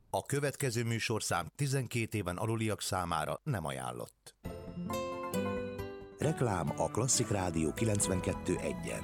A következő műsorszám 12 éven aluliak számára nem ajánlott. Reklám a Klasszik Rádió 92.1-en.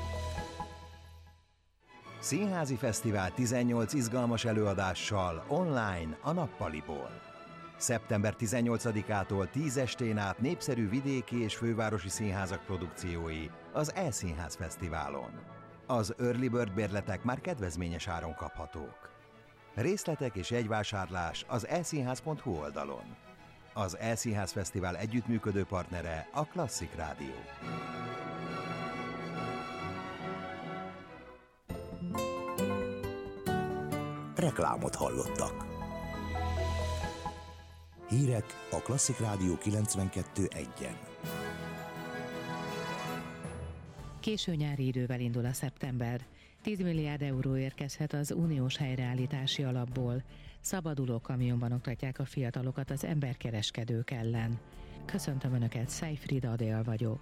Színházi Fesztivál 18 izgalmas előadással online a Nappaliból. Szeptember 18-ától 10 estén át népszerű vidéki és fővárosi színházak produkciói az E-Színház Fesztiválon. Az Early Bird bérletek már kedvezményes áron kaphatók. Részletek és jegyvásárlás az eszínház.hu oldalon. Az E-Színház Fesztivál együttműködő partnere a Klasszik Rádió. Reklámot hallottak. Hírek a Klasszik Rádió 92.1-en. Késő nyári idővel indul a szeptember. 10 milliárd euró érkezhet az uniós helyreállítási alapból. Szabaduló kamionban oktatják a fiatalokat az emberkereskedők ellen. Köszöntöm Önöket, Szejfrida Adél vagyok.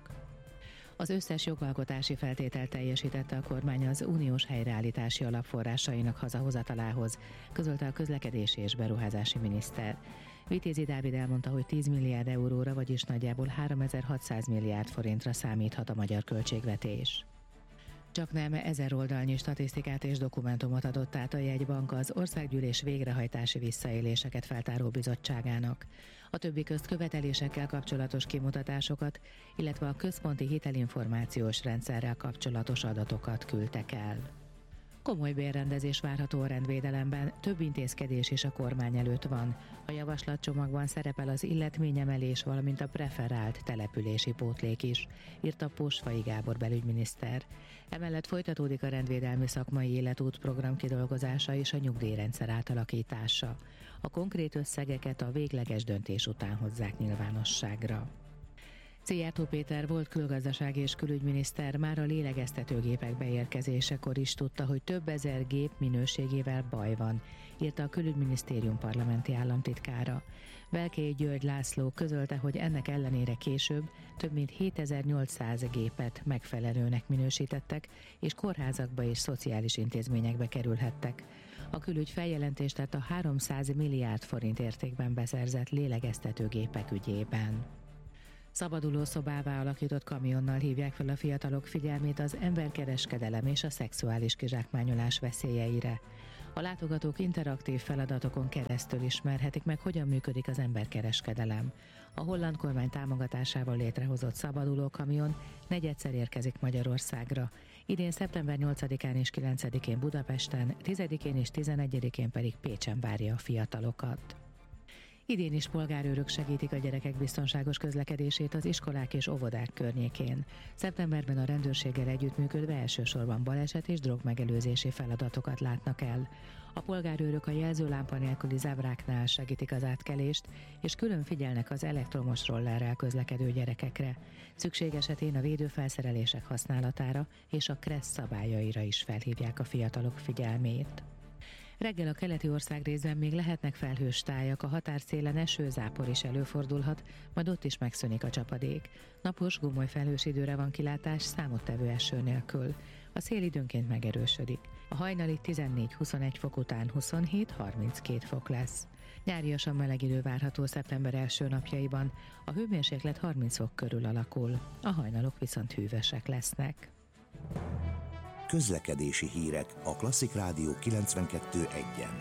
Az összes jogalkotási feltételt teljesítette a kormány az uniós helyreállítási alap forrásainak hazahozatalához, közölte a közlekedési és beruházási miniszter. Vitézi Dávid elmondta, hogy 10 milliárd euróra, vagyis nagyjából 3600 milliárd forintra számíthat a magyar költségvetés. Csaknem 1000 oldalnyi statisztikát és dokumentumot adott át a jegybank az Országgyűlés végrehajtási visszaéléseket feltáró bizottságának. A többi közt követelésekkel kapcsolatos kimutatásokat, illetve a központi hitelinformációs rendszerrel kapcsolatos adatokat küldtek el. Komoly bérrendezés várható a rendvédelemben, több intézkedés is a kormány előtt van. A javaslatcsomagban szerepel az illetményemelés, valamint a preferált települési pótlék is, írta Posvai Gábor belügyminiszter. Emellett folytatódik a rendvédelmi szakmai életút program kidolgozása és a nyugdíjrendszer átalakítása. A konkrét összegeket a végleges döntés után hozzák nyilvánosságra. Szijjártó Péter volt külgazdasági és külügyminiszter már a lélegeztetőgépek beérkezésekor is tudta, hogy több ezer gép minőségével baj van, írta a külügyminisztérium parlamenti államtitkára. Velkély György László közölte, hogy ennek ellenére később több mint 7800 gépet megfelelőnek minősítettek, és kórházakba és szociális intézményekbe kerülhettek. A külügy feljelentést tett a 300 milliárd forint értékben beszerzett lélegeztetőgépek ügyében. Szabaduló szobává alakított kamionnal hívják fel a fiatalok figyelmét az emberkereskedelem és a szexuális kizsákmányolás veszélyeire. A látogatók interaktív feladatokon keresztül ismerhetik meg, hogyan működik az emberkereskedelem. A holland kormány támogatásával létrehozott szabaduló kamion negyedszer érkezik Magyarországra. Idén szeptember 8-án és 9-én Budapesten, 10-én és 11-én pedig Pécsen várja a fiatalokat. Idén is polgárőrök segítik a gyerekek biztonságos közlekedését az iskolák és óvodák környékén. Szeptemberben a rendőrséggel együttműködve elsősorban baleset és drogmegelőzési feladatokat látnak el. A polgárőrök a jelzőlámpa nélküli zebráknál segítik az átkelést, és külön figyelnek az elektromos rollerrel közlekedő gyerekekre. Szükség esetén a védőfelszerelések használatára és a KRESZ szabályaira is felhívják a fiatalok figyelmét. Reggel a keleti országrészben még lehetnek felhős tájak, a határszélen esőzápor is előfordulhat, majd ott is megszűnik a csapadék. Napos, gomoly felhős időre van kilátás, számottevő eső nélkül. A szél időnként megerősödik. A hajnali 14-21 fok után 27-32 fok lesz. Nyáriasan meleg idő várható szeptember első napjaiban, a hőmérséklet 30 fok körül alakul, a hajnalok viszont hűvösek lesznek. Közlekedési hírek a Klasszik Rádió 92.1-en.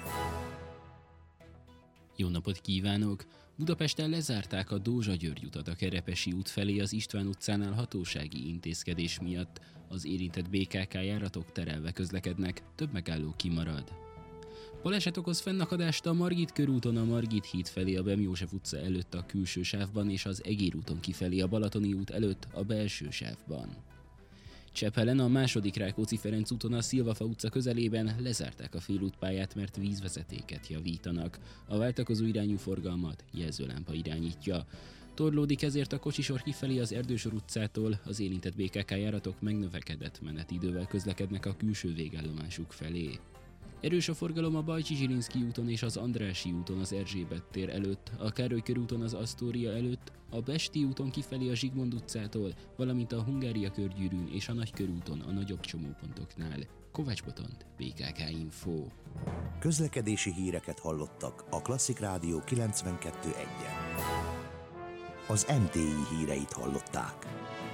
Jó napot kívánok! Budapesten lezárták a Dózsa-György utat a Kerepesi út felé az István utcánál hatósági intézkedés miatt. Az érintett BKK járatok terelve közlekednek, több megálló kimarad. Baleset okoz fennakadást a Margit körúton a Margit híd felé a Bem József utca előtt a külső sávban és az Egér úton kifelé a Balatoni út előtt a belső sávban. Csepelen a második Rákóczi-Ferenc úton a Szilvafa utca közelében lezárták a félútpályát, mert vízvezetéket javítanak. A váltakozó irányú forgalmat jelzőlámpa irányítja. Torlódik ezért a kocsisor kifelé az Erdősor utcától, az érintett BKK járatok megnövekedett menetidővel közlekednek a külső végállomásuk felé. Erős a forgalom a Bajcsy-Zsilinszky úton és az Andrássy úton az Erzsébet tér előtt, a Károly körúton az Asztória előtt, a Pesti úton kifelé a Zsigmond utcától, valamint a Hungária körgyűrűn és a Nagykörúton a nagyobb csomópontoknál. Kovács Botont, BKK Info. Közlekedési híreket hallottak a Klasszik Rádió 92.1-en. Az MTI híreit hallották.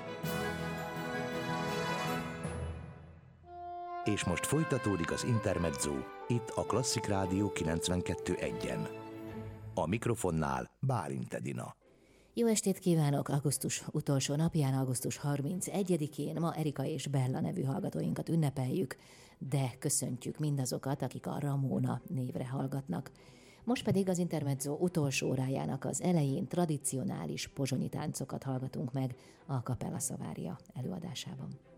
És most folytatódik az Intermezzo, itt a Klasszik Rádió 92.1-en. A mikrofonnál Bálint Edina. Jó estét kívánok! Augusztus utolsó napján, augusztus 31-én ma Erika és Bella nevű hallgatóinkat ünnepeljük, de köszöntjük mindazokat, akik a Ramona névre hallgatnak. Most pedig az Intermezzo utolsó órájának az elején tradicionális pozsonyi táncokat hallgatunk meg a Capella Savaria előadásában.